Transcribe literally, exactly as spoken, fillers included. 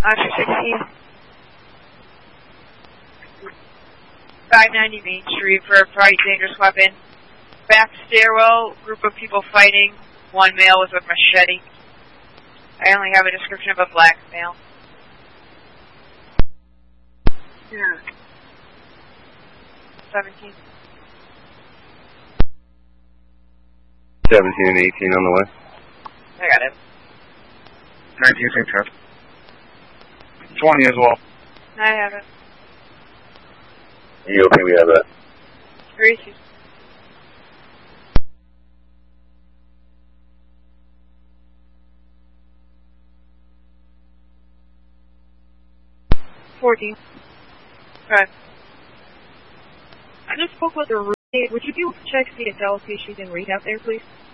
Oscar sixteen. five ninety Main Street for a bright dangerous weapon. Back stairwell, group of people fighting. One male with a machete. I only have a description of a black male. Yeah. seventeen. seventeen and eighteen on the way. I got it. nineteen, same truck. twenty as well. I have it. You okay, we have that? Gracie. fourteen. Okay. I just spoke with her roommate. Would you be able to check see if Alice she's in rehab there, please?